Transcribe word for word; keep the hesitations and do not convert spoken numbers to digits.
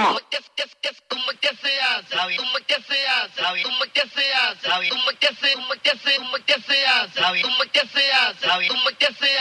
¿Cómo que se hace? ¿Cómo que se hace? ¿Cómo que se hace? ¿Cómo que se hace? ¿Cómo que se hace? ¿Cómo que se hace? ¿Cómo que se hace? ¿Cómo que se hace?